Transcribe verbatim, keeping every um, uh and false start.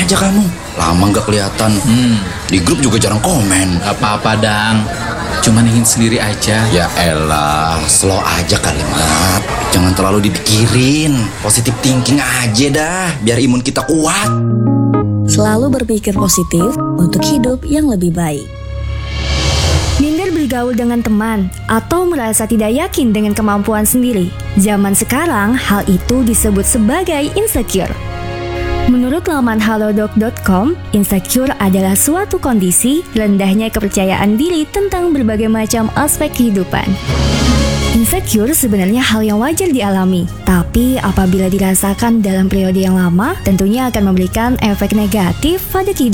aja kamu. Lama gak kelihatan. Hmm. Di grup juga jarang komen. Gak apa-apa, Dang. Cuman ingin sendiri aja. Ya elah, slow aja kalimat. Jangan terlalu dipikirin. Positive thinking aja dah, biar imun kita kuat. Selalu berpikir positif untuk hidup yang lebih baik. Minder bergaul dengan teman atau merasa tidak yakin dengan kemampuan sendiri. Zaman sekarang, hal itu disebut sebagai insecure. Menurut laman halodoc dot com, insecure adalah suatu kondisi rendahnya kepercayaan diri tentang berbagai macam aspek kehidupan. Insecure sebenarnya hal yang wajar dialami, tapi apabila dirasakan dalam periode yang lama, tentunya akan memberikan efek negatif pada kehidupan.